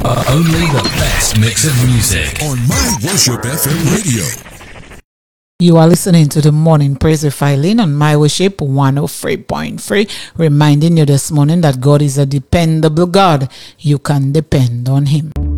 Only the best mix of music on My Worship FM radio. You are listening to the Morning Praise with Eileen on My Worship 103.3, reminding you this morning that God is a dependable God. You can depend on Him.